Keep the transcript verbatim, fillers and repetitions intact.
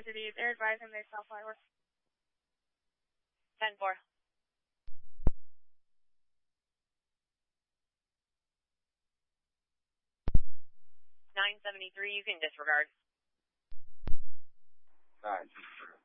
deputies. They're advising they saw fireworks. ten four. nine seventy-three, you can disregard. Alright, disregard.